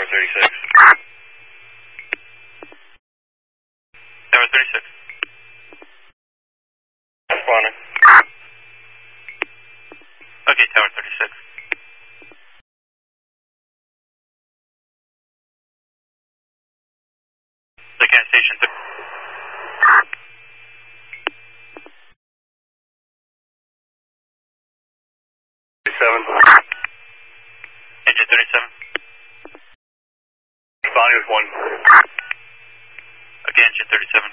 36. Tower 36. Responding. Okay, Tower 36. The gas station. 37. Engine 37. Responding with 1. Okay, Engine 37.